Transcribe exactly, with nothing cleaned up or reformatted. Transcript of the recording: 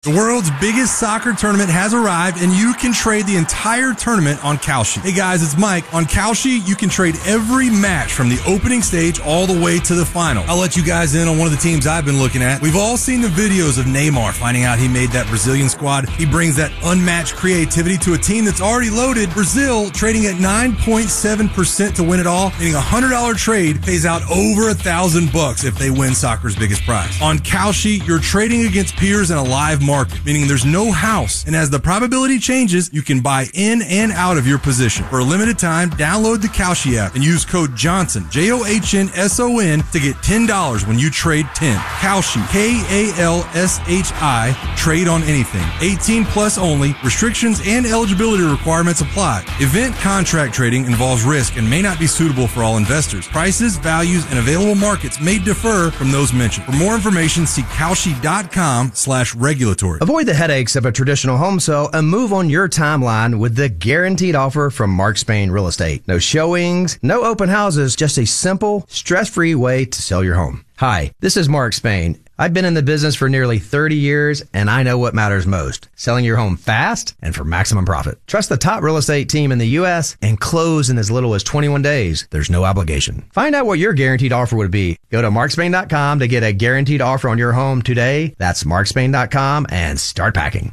The world's biggest soccer tournament has arrived, and you can trade the entire tournament on Kalshi. Hey guys, it's Mike. On Kalshi, you can trade every match from the opening stage all the way to the final. I'll let you guys in on one of the teams I've been looking at. We've all seen the videos of Neymar finding out he made that Brazilian squad. He brings that unmatched creativity to a team that's already loaded. Brazil trading at nine point seven percent to win it all, meaning a one hundred dollars trade pays out over a thousand bucks if they win soccer's biggest prize. On Kalshi, you're trading against peers in a live market, meaning there's no house. And as the probability changes, you can buy in and out of your position. For a limited time, download the Kalshi app and use code Johnson, J O H N S O N, to get ten dollars when you trade ten. Kalshi, K A L S H I, trade on anything. eighteen plus only. Restrictions and eligibility requirements apply. Event contract trading involves risk and may not be suitable for all investors. Prices, values, and available markets may differ from those mentioned. For more information, see Kalshi.com slash regulatory. Avoid the headaches of a traditional home sale and move on your timeline with the guaranteed offer from Mark Spain Real Estate. No showings, no open houses, just a simple, stress-free way to sell your home. Hi, this is Mark Spain. I've been in the business for nearly thirty years, and I know what matters most: selling your home fast and for maximum profit. Trust the top real estate team in the U S and close in as little as twenty-one days. There's no obligation. Find out what your guaranteed offer would be. Go to mark spain dot com to get a guaranteed offer on your home today. That's mark spain dot com and start packing.